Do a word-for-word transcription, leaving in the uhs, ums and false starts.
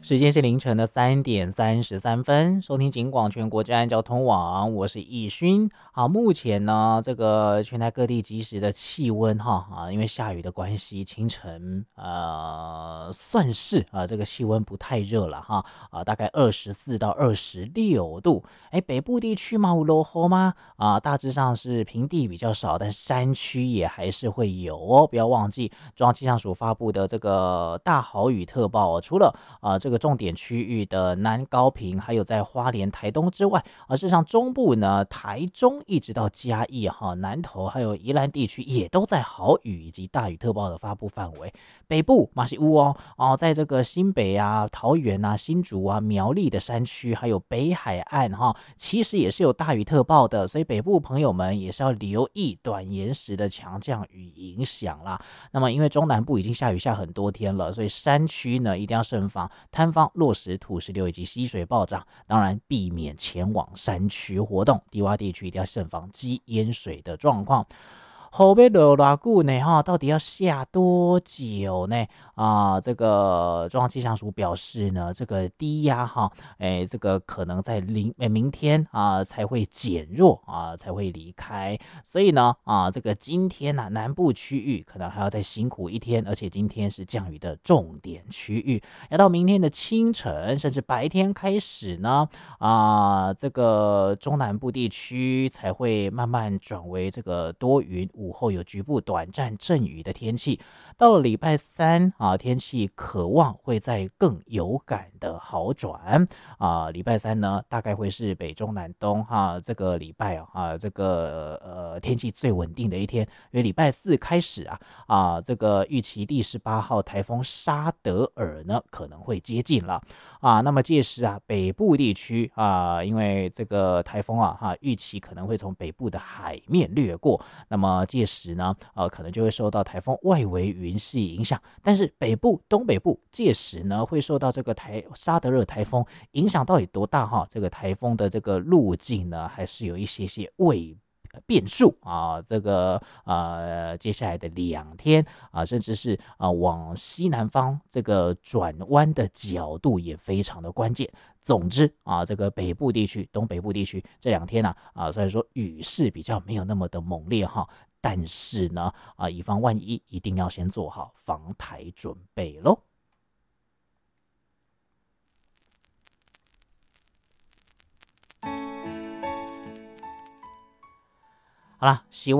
时间是凌晨的三点三十三分，收听警广全国治安交通网，我是易勋。好，目前呢，这个全台各地即时的气温哈啊，因为下雨的关系，清晨呃算是啊这个气温不太热了哈啊，大概二十四到二十六度。哎，北部地区嘛有落雨吗？啊，大致上是平地比较少，但山区也还是会有哦。不要忘记中央气象署发布的这个大豪雨特报哦，除了啊、呃，这个重点区域的南高屏，还有在花莲、台东之外，而、啊、事实上中部呢，台中一直到嘉义哈、南投还有宜兰地区也都在豪雨以及大雨特报的发布范围。北部马西乌哦哦，在这个新北啊、桃园啊、新竹啊、苗栗的山区，还有北海岸哈，其实也是有大雨特报的，所以北部朋友们也是要留意短延时的强降雨影响啦。那么因为中南部已经下雨下很多天了，所以山区呢一定要慎防坍方、落石、土石流以及溪水暴涨，当然避免前往山区活动。低洼地区一定要慎防积淹水的状况。后面落多久呢？哈，到底要下多久呢？啊，这个中央气象署表示呢，这个低压哈，哎，这个可能在明哎明天啊才会减弱啊，才会离开。所以呢，啊，这个今天呢、啊，南部区域可能还要再辛苦一天，而且今天是降雨的重点区域，要到明天的清晨甚至白天开始呢，啊，这个中南部地区才会慢慢转为这个多云。午后有局部短暂阵雨的天气，到了礼拜三啊，天气可望会再更有感的好转啊。礼拜三呢，大概会是北中南东哈、啊，这个礼拜啊，这个呃天气最稳定的一天，因为礼拜四开始啊啊，这个预期第十八号台风沙德尔呢可能会接近了啊。那么届时啊，北部地区啊，因为这个台风啊哈、啊，预期可能会从北部的海面掠过，那么届时呢，呃，可能就会受到台风外围云系影响，但是北部、东北部届时呢，会受到这个台沙德勒台风影响到底多大哈？这个台风的这个路径呢，还是有一些些未变数啊。这个呃，接下来的两天啊，甚至是啊往西南方这个转弯的角度也非常的关键。总之啊，这个北部地区、东北部地区这两天呢、啊，啊，虽然说雨势比较没有那么的猛烈哈，但是呢，啊，以防万一，一定要先做好防台准备咯。好啦，希望。